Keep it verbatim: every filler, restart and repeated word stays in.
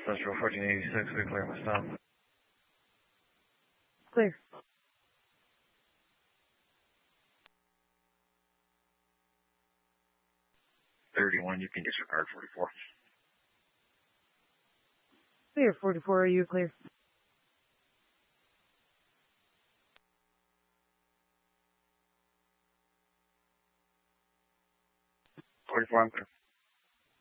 Central fourteen eighty-six, we clear my stop. Clear. thirty-one, you can disregard forty-four. Clear, forty-four, are you clear? forty-four, I'm clear.